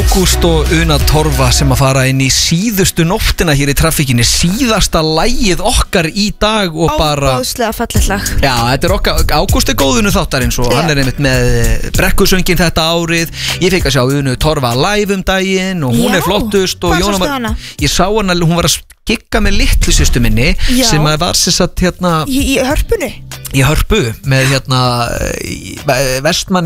Ágúst og Una Torfa sem að fara inn í síðustu nóttina hér í trafikkinni, síðasta lagið okkar í dag og bara Óbóðslega fallegt lag. Já, þetta er okkar, Ágúst er góðunu þáttarins og hann er einmitt með brekkusöngin þetta árið. Ég fekk að sjá Unu Torfa live daginn og hún er flottust og Hvað sástu hana? Ég sá hana, hún var að gigga með litlu systur minni sem að var sér satt hérna Í Hörpunni? Í Hörpu með hérna Vestmann